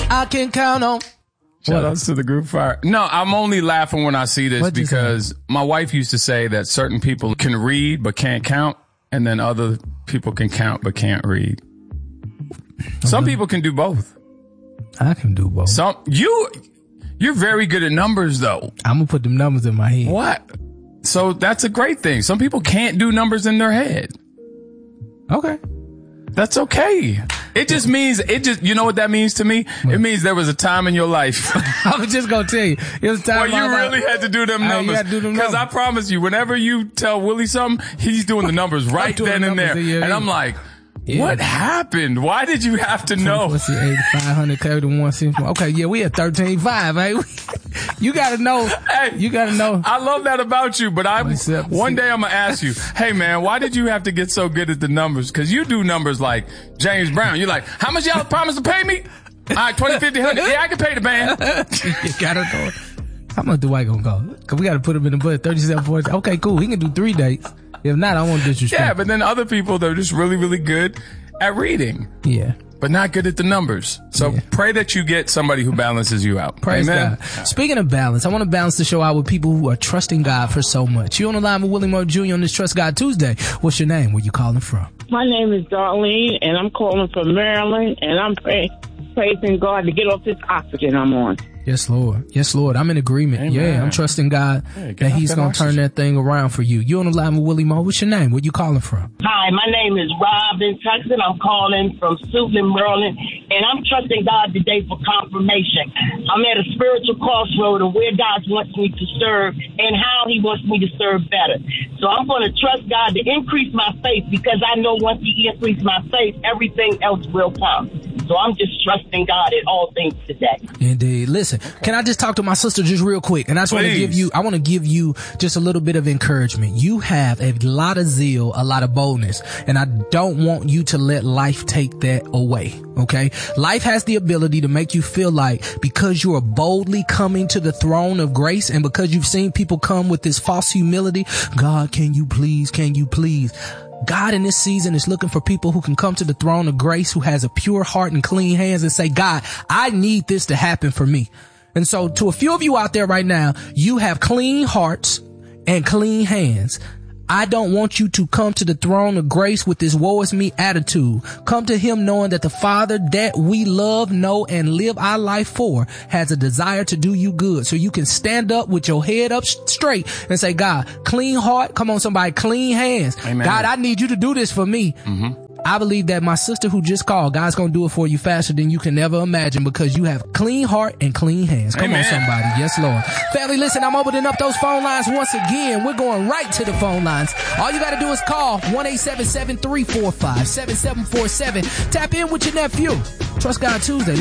I can count on. Shout outs to the group fire. No, I'm only laughing when I see this because my wife used to say that certain people can read but can't count, and then other people can count but can't read. Some people can do both. I can do both. You're very good at numbers, though. I'm gonna put them numbers in my head. What? So that's a great thing. Some people can't do numbers in their head. Okay. That's okay. You know what that means to me? What? It means there was a time in your life. I was just gonna tell you. It was time where you really had to do them numbers. Because I promise you, whenever you tell Willie something, he's doing the numbers right then and there. And I'm like, what happened? Why did you have to know? Let's see, 8,500 carried to 160. Okay, yeah, we at 13.5, eh? You gotta know. Hey, you gotta know. I love that about you, but one day I'm gonna ask you, hey man, why did you have to get so good at the numbers? Cause you do numbers like James Brown. You're like, how much y'all promised to pay me? All right, 20, 50, 100. Yeah, I can pay the band. You gotta know. How much do I gonna go? Cause we gotta put him in the budget, 37, 40. Okay, cool. He can do 3 dates. If not, I won't disrespect. Yeah, but then other people, they're just really, really good at reading. Yeah. But not good at the numbers. So pray that you get somebody who balances you out. Praise Amen. God. Speaking of balance, I want to balance the show out with people who are trusting God for so much. You on the line with Willie Moore Jr. on this Trust God Tuesday. What's your name? Where you calling from? My name is Darlene, and I'm calling from Maryland, and I'm praising God to get off this oxygen I'm on. Yes, Lord. Yes, Lord. I'm in agreement. Amen. Yeah, I'm trusting God that he's going to turn that thing around for you. You on the line with Willie Moore. What's your name? Where you calling from? Hi, my name is Robin Tuxton. I'm calling from Suitland, Maryland, and I'm trusting God today for confirmation. I'm at a spiritual crossroad of where God wants me to serve and how he wants me to serve better. So I'm going to trust God to increase my faith, because I know once he increases my faith, everything else will come. So I'm just trusting God in all things today. Indeed. Listen, can I just talk to my sister just real quick? And I just want to give you just a little bit of encouragement. You have a lot of zeal, a lot of boldness, and I don't want you to let life take that away. Okay? Life has the ability to make you feel like because you are boldly coming to the throne of grace, and because you've seen people come with this false humility, God, can you please? God in this season is looking for people who can come to the throne of grace, who has a pure heart and clean hands, and say, God, I need this to happen for me. And so to a few of you out there right now, you have clean hearts and clean hands. I don't want you to come to the throne of grace with this woe is me attitude. Come to him knowing that the Father that we love, know, and live our life for has a desire to do you good. So you can stand up with your head up straight and say, God, clean heart. Come on, somebody, clean hands. Amen. God, I need you to do this for me. Mm-hmm. I believe that my sister who just called, God's going to do it for you faster than you can ever imagine, because you have clean heart and clean hands. Come on, somebody. Yes, Lord. Family, listen, I'm opening up those phone lines once again. We're going right to the phone lines. All you got to do is call 1-877-345-7747. Tap in with your nephew. Trust God Tuesday.